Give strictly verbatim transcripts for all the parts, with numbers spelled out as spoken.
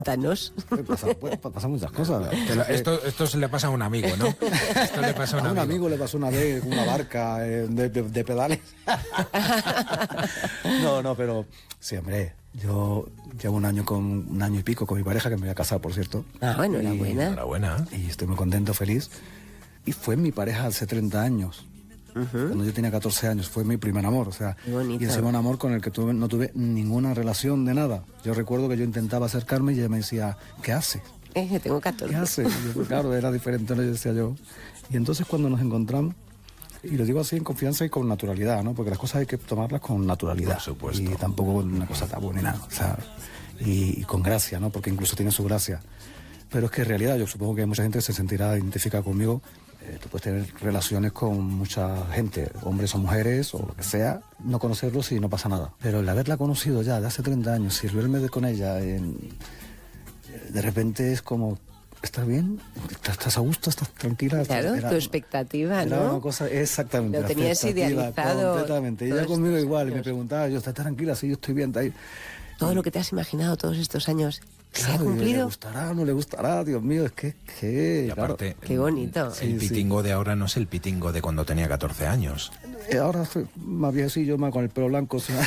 Cuéntanos. Pasan pues, pasa muchas cosas. Pero esto, esto se le pasa a un amigo, ¿no? Esto le pasa a un, a un amigo. amigo le pasó una vez una barca eh, de, de, de pedales. No, no, pero sí, hombre, yo llevo un año con un año y pico con mi pareja, que me voy a casar, por cierto. Ah, bueno, enhorabuena. Enhorabuena. Y estoy muy contento, feliz. Y fue mi pareja hace treinta años. Uh-huh. Cuando yo tenía catorce años, fue mi primer amor, o sea, y ese buen amor con el que tuve, no tuve ninguna relación de nada. Yo recuerdo que yo intentaba acercarme y ella me decía, ¿qué haces? Eh, tengo catorce. ¿Qué haces? Y yo, claro, era diferente, ¿no? Yo decía yo. Y entonces cuando nos encontramos, y lo digo así en confianza y con naturalidad, ¿no? Porque las cosas hay que tomarlas con naturalidad. Por supuesto. Y tampoco una cosa tabú ni nada, o sea, y, y con gracia, ¿no? Porque incluso tiene su gracia. Pero es que en realidad yo supongo que hay mucha gente que se sentirá identificada conmigo. Eh, tú puedes tener relaciones con mucha gente, hombres o mujeres o lo que sea, no conocerlos y no pasa nada. Pero el haberla conocido ya de hace treinta años y el verme con ella, en, de repente es como, ¿estás bien? ¿Estás a gusto? ¿Estás tranquila? Claro, era, tu expectativa, era ¿no? una cosa, exactamente. Lo tenías idealizado. Completamente. Y ella conmigo igual, y me preguntaba, yo, ¿estás tranquila? Sí, yo estoy bien. Ahí. Todo lo que te has imaginado todos estos años, ¿se claro, ha cumplido? ¿Le gustará? ¿No le gustará? Dios mío, es que... que y aparte, claro. Qué bonito. El sí, pitingo sí. de ahora no es el pitingo de cuando tenía catorce años. Eh, ahora soy más viejecillo, más con el pelo blanco. O sea,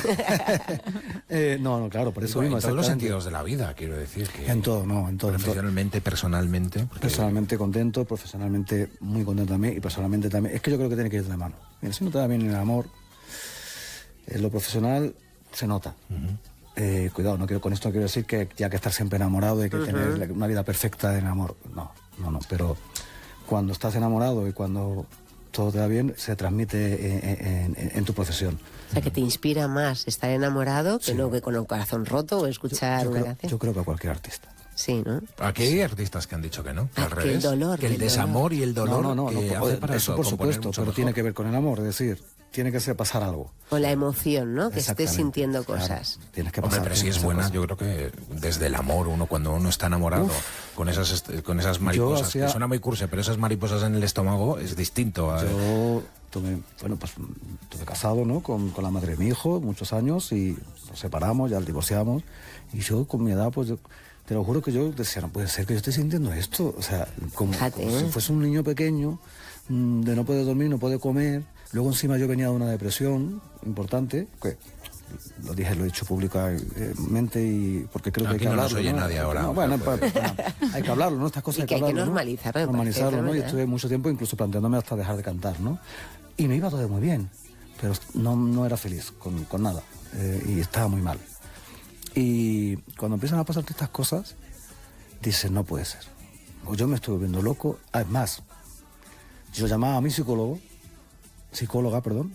eh, no, no, claro, por eso Bueno, mismo. en todos los sentidos de la vida, quiero decir. Que en todo, no, en todo. Profesionalmente, en todo. personalmente. Porque... Personalmente contento, profesionalmente muy contento también y personalmente también. Es que yo creo que tiene que ir de mano. Mira, si no te da bien en el amor, en lo profesional se nota. Uh-huh. Eh, cuidado, no quiero, con esto no quiero decir que ya que estar siempre enamorado y que uh-huh. tener una vida perfecta de amor. No, no, no. Pero cuando estás enamorado y cuando todo te va bien, se transmite en, en, en tu profesión. O sea, que te inspira más estar enamorado que sí. no que con el corazón roto o escuchar yo, yo una creo, canción. Yo creo que a cualquier artista. Sí, ¿no? Aquí hay artistas que han dicho que no, que ah, al que revés. el dolor. Que el desamor dolor. y el dolor no, no, no, que no, hace para eso, eso, por supuesto, pero mejor. tiene que ver con el amor, es decir, tiene que ser pasar algo. O la emoción, ¿no? Que estés sintiendo cosas. Claro, tienes que pasar. Hombre, pero si es buena, cosas. Yo creo que desde el amor, uno cuando uno está enamorado, Uf, con esas con esas mariposas, hacía... que suena muy cursi, pero esas mariposas en el estómago es distinto. A... Yo tuve, bueno, pues estuve casado, ¿no? Con, con la madre de mi hijo, muchos años, y nos separamos, ya divorciamos, y yo con mi edad, pues yo, te lo juro que yo decía, no puede ser que yo esté sintiendo esto, o sea, como, como si fuese un niño pequeño, de no poder dormir, no poder comer. Luego encima yo venía de una depresión importante, que lo dije, lo he dicho públicamente, y porque creo que Aquí hay que no hablarlo. Aquí no nos oye ¿no? nadie ahora. No, bueno, pues, bueno, hay que hablarlo, ¿no? Estas cosas y hay que, que, hay hablarlo, que normalizarlo. ¿no? Normalizarlo, ¿no? Y estuve mucho tiempo incluso planteándome hasta dejar de cantar, ¿no? Y me iba todo muy bien, pero no, no era feliz con, con nada, eh, y estaba muy mal. Y cuando empiezan a pasarte estas cosas, dices, no puede ser. O yo me estoy volviendo loco. Además, yo llamaba a mi psicólogo, psicóloga, perdón,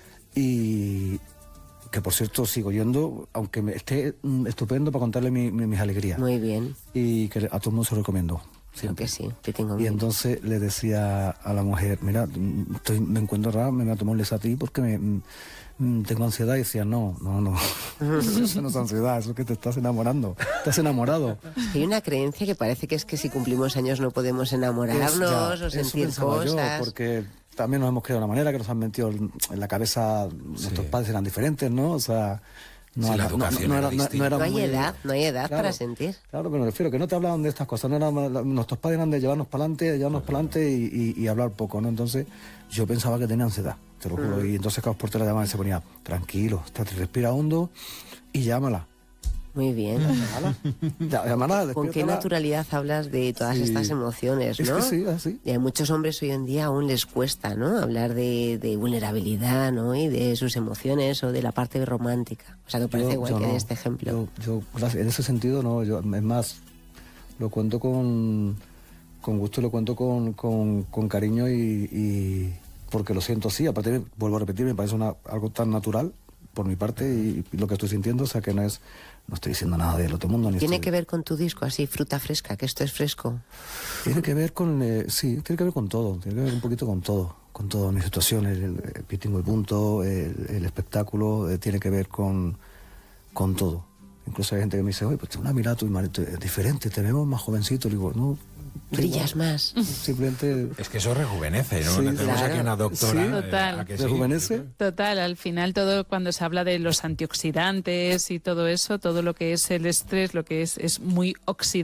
y que por cierto sigo yendo, aunque me esté estupendo para contarle mi, mi, mis alegrías. Muy bien. Y que a todo el mundo se lo recomiendo. Creo que sí, te tengo y bien. entonces le decía a la mujer, mira, estoy, me encuentro raro, me voy a tomarles a ti porque me, tengo ansiedad. Y decía, no, no, no, eso no es ansiedad, eso es que te estás enamorando, estás enamorado. Hay una creencia que parece que es que si cumplimos años no podemos enamorarnos ya, o sentir cosas. Yo, porque también nos hemos creado de una manera que nos han metido en la cabeza, sí. Nuestros padres eran diferentes, ¿no? O sea... No, sí, la educación no, era no, era, no, no, era no hay muy... edad, no hay edad claro, para sentir. Claro, pero me refiero que no te hablaban de estas cosas, no era, nuestros padres eran de llevarnos para adelante, llevarnos para adelante y, y, y hablar poco, ¿no? Entonces yo pensaba que tenía ansiedad, te lo juro, mm. y entonces Carlos Portela llamaba y se ponía, tranquilo, respira hondo y llámala. Muy bien. Llámala, ¿Con qué naturalidad hablas de todas sí. estas emociones, no? Es que sí, así. Y a muchos hombres hoy en día aún les cuesta, ¿no? Hablar de, de vulnerabilidad, ¿no? Y de sus emociones o de la parte romántica. O sea, que parece yo, igual yo que no. de este ejemplo. Yo, yo, en ese sentido, no. Yo, es más, lo cuento con, con gusto, lo cuento con, con, con cariño y, y porque lo siento así. Aparte, vuelvo a repetir, me parece una, algo tan natural por mi parte y, y lo que estoy sintiendo, o sea, que no es... No estoy diciendo nada del otro mundo. Ni ¿Tiene estoy... que ver con tu disco, así, fruta fresca, que esto es fresco? Tiene que ver con... Eh, sí, tiene que ver con todo. Tiene que ver un poquito con todo. Con todas mis situaciones. El, el pitingo, el punto, el, el espectáculo. Eh, tiene que ver con, con todo. Incluso hay gente que me dice, oye, pues tengo una mirada tu marido, es diferente, te vemos más jovencito. Le digo, no, brillas sí, más. Simplemente... Es que eso rejuvenece, ¿no? Sí, Tenemos claro. aquí una doctora. Sí, total. Eh, ¿a que ¿Rejuvenece? sí? Total, al final todo cuando se habla de los antioxidantes y todo eso, todo lo que es el estrés, lo que es, es muy oxidante.